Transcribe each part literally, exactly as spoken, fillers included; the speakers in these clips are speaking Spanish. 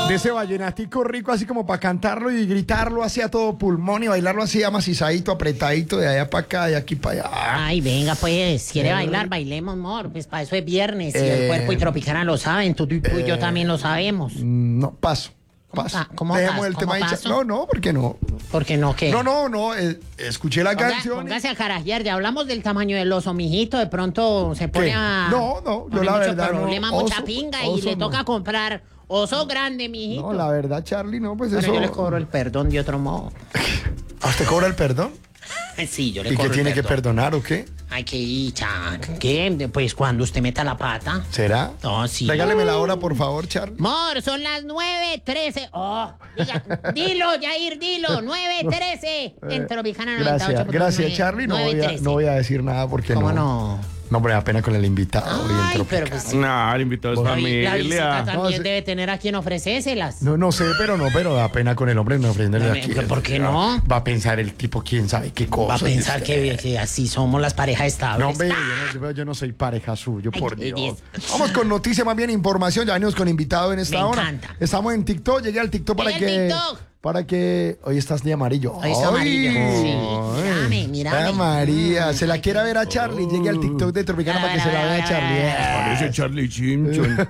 De ese vallenatico rico, así como para cantarlo y gritarlo así a todo pulmón y bailarlo así amacizadito, apretadito, de allá para acá, de aquí para allá. Ay, venga, pues, ¿quiere Eh, bailar? Bailemos, amor. Pues para eso es viernes y Eh, el cuerpo y Tropicana lo saben. Tú, tú, tú y yo también lo sabemos. No, paso. ¿Cómo Paso. pa- cómo Dejemos pas- el cómo tema ahí. paso? No, no, ¿por qué no? ¿Por qué no qué? No, no, no. eh, escuché la Ponga- canción. y- Póngase a carajear, ya hablamos del tamaño del oso, mijito, de pronto se pone ¿Qué? a... No, no, yo pone la mucho verdad no. problema, mucha Oso- pinga y oso le no. toca comprar oso grande, mijito. No, la verdad, Charlie, no, pues Pero eso. yo le cobro el perdón de otro modo. ¿A usted cobra el perdón? Sí, yo le ¿Y cobro qué el tiene que perdón. perdonar o qué? Ay, qué dicha. ¿Qué? Pues cuando usted meta la pata. ¿Será? No, sí. Regáleme la hora, por favor, Charlie. Mor, son las nueve trece. Oh, diga, dilo, Jair, dilo. nueve trece en Tropicana noventa y ocho Gracias, punto gracias, nueve. Charlie. No voy, a, nueve trece. no voy a decir nada porque ¿Cómo no. no? No, me da pena con el invitado. y el Ay, Tropicana. pero pues... No, el invitado es La, vi- la visita familia. también No, sí. debe tener a quien ofrecérselas. No, no sé, pero no, pero da pena con el hombre no ofrenderle No, aquí. pero ¿por qué no? Va a pensar el tipo, quién sabe qué cosa. Va a pensar que, que así somos las parejas estables. No, hombre, yo no, yo no soy pareja suyo, Ay, por qué Dios. Dios. Vamos con noticias, más bien información. Ya venimos con invitado en esta Me hora. encanta. Estamos en TikTok. Llegué al TikTok para Llegué que. al TikTok. Para que. Hoy estás de amarillo. Hoy está amarillo. Sí, mírame, mírame. Ay, María, se la quiere ver a Charlie. Llegue al TikTok de Tropicana para que se la vea a Charlie. Parece Charlie Simpson.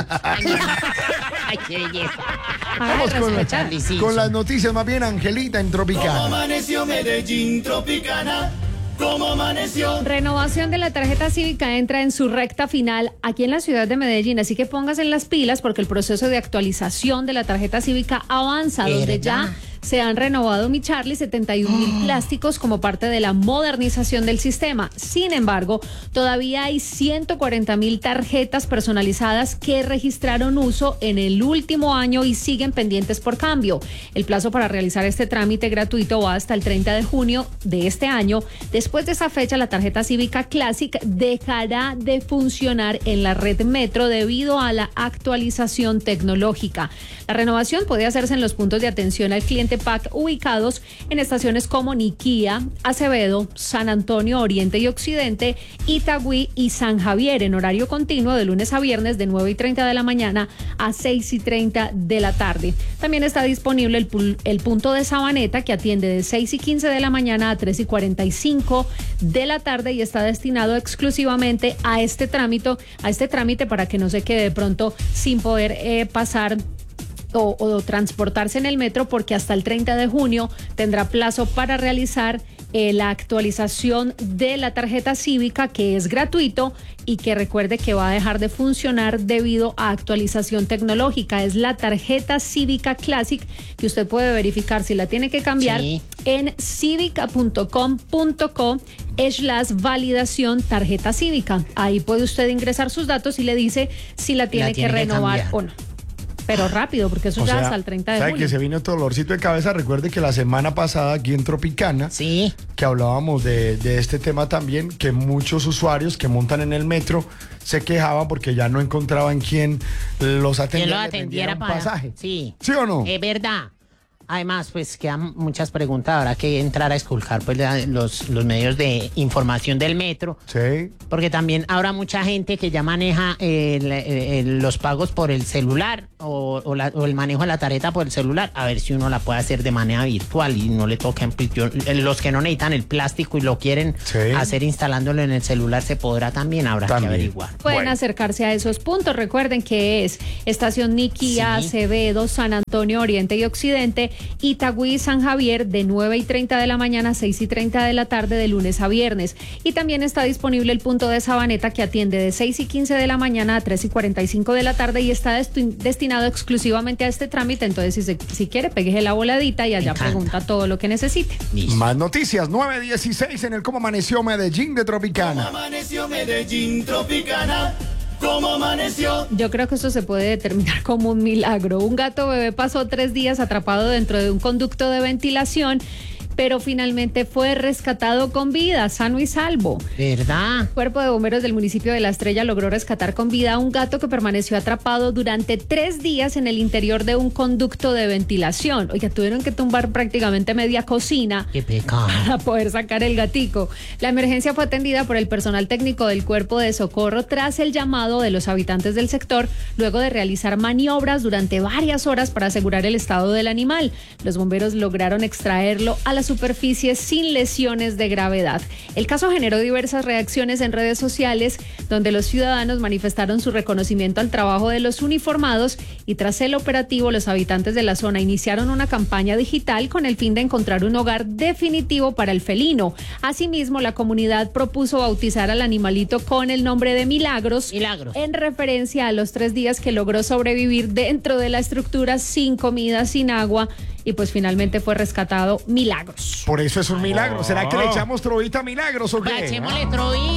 Ay, qué belleza. Vamos con, Charlie, sí, con sí. las noticias, más bien Angelita en ¿Cómo Tropicana. amaneció Medellín Tropicana? ¿Cómo amaneció? Renovación de la tarjeta cívica entra en su recta final aquí en la ciudad de Medellín, así que póngase en las pilas porque el proceso de actualización de la tarjeta cívica avanza, donde ¿Verdad? ya se han renovado, mi Charlie, setenta y un mil plásticos como parte de la modernización del sistema. Sin embargo, todavía hay ciento cuarenta mil tarjetas personalizadas que registraron uso en el último año y siguen pendientes por cambio. El plazo para realizar este trámite gratuito va hasta el treinta de junio de este año. Después de esa fecha, la tarjeta cívica Classic dejará de funcionar en la red Metro debido a la actualización tecnológica. La renovación puede hacerse en los puntos de atención al cliente P A C ubicados en estaciones como Niquía, Acevedo, San Antonio, Oriente y Occidente, Itagüí y San Javier en horario continuo de lunes a viernes de nueve y treinta de la mañana a seis y treinta de la tarde. También está disponible el, pul- el punto de Sabaneta que atiende de seis y quince de la mañana a tres y cuarenta y cinco de la tarde y está destinado exclusivamente a este trámite, a este trámite para que no se quede de pronto sin poder eh, pasar O, o transportarse en el metro porque hasta el treinta de junio tendrá plazo para realizar eh, la actualización de la tarjeta cívica, que es gratuito y que recuerde que va a dejar de funcionar debido a actualización tecnológica. Es la tarjeta cívica Classic que usted puede verificar si la tiene que cambiar Sí. en cívica punto com punto co slash validación tarjeta cívica. Ahí puede usted ingresar sus datos y le dice si la tiene, tiene que que renovar cambiar. o no. Pero rápido, porque eso O ya sea, hasta el treinta de ¿sabe junio. que se vino todo dolorcito de cabeza? Recuerde que la semana pasada aquí en Tropicana, Sí. que hablábamos de, de este tema también, que muchos usuarios que montan en el metro se quejaban porque ya no encontraban quién los Que atendiera, lo le atendiera vendiera un para... pasaje. Sí. ¿Sí o no? Es verdad. Además, pues quedan muchas preguntas. Habrá que entrar a esculcar pues, la- los, los medios de información del metro. Sí. Porque también habrá mucha gente que ya maneja el- el- los pagos por el celular o, o la- o el manejo de la tarjeta por el celular. A ver si uno la puede hacer de manera virtual y no le toca. en- yo- los que no necesitan el plástico y lo quieren Sí. hacer instalándolo en el celular, se podrá también. Habrá También. que averiguar. Pueden Bueno. acercarse a esos puntos. Recuerden que es Estación Niquía, Sí. Acevedo, San Antonio, Oriente y Occidente, Itagüí y San Javier de nueve y treinta de la mañana a seis y treinta de la tarde de lunes a viernes. Y también está disponible el punto de Sabaneta que atiende de seis y quince de la mañana a tres y cuarenta y cinco de la tarde y está desti- destinado exclusivamente a este trámite. Entonces, si, se- si quiere, péguese la voladita y allá encanta. pregunta todo lo que necesite. Listo. Más noticias, nueve dieciséis en el Cómo Amaneció Medellín de ¿Cómo Tropicana. amaneció Medellín Tropicana? ¿Cómo amaneció? Yo creo que esto se puede determinar como un milagro. Un gato bebé pasó tres días atrapado dentro de un conducto de ventilación pero finalmente fue rescatado con vida, sano y salvo. ¿Verdad? El Cuerpo de Bomberos del municipio de La Estrella logró rescatar con vida a un gato que permaneció atrapado durante tres días en el interior de un conducto de ventilación. Oiga, tuvieron que tumbar prácticamente media cocina Qué pecado. para poder sacar el gatico. La emergencia fue atendida por el personal técnico del Cuerpo de Socorro tras el llamado de los habitantes del sector, luego de realizar maniobras durante varias horas para asegurar el estado del animal. Los bomberos lograron extraerlo a la superficie sin lesiones de gravedad. El caso generó diversas reacciones en redes sociales, donde los ciudadanos manifestaron su reconocimiento al trabajo de los uniformados, y tras el operativo, los habitantes de la zona iniciaron una campaña digital con el fin de encontrar un hogar definitivo para el felino. Asimismo, la comunidad propuso bautizar al animalito con el nombre de Milagros, Milagros. en referencia a los tres días que logró sobrevivir dentro de la estructura sin comida, sin agua, y pues finalmente fue rescatado Milagros. Por eso es un milagro. ¿Será que le echamos trovita a Milagros o qué? Echémosle troí.